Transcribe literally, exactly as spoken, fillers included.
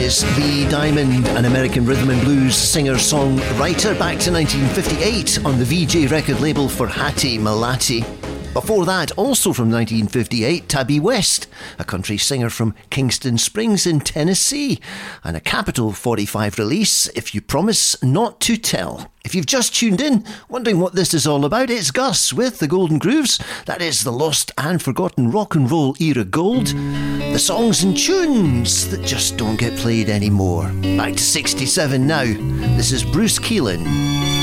is Lee Diamond, an American rhythm and blues singer-songwriter, back to nineteen fifty-eight on the V J record label for Hattie Malati. Before that, also from nineteen fifty-eight, Tabby West, a country singer from Kingston Springs in Tennessee, and a Capitol forty-five release, If You Promise Not to Tell. If you've just tuned in, wondering what this is all about, it's Gus with the Golden Grooves. That is the lost and forgotten rock and roll era gold. The songs and tunes that just don't get played anymore. Back to sixty-seven now. This is Bruce Keelan.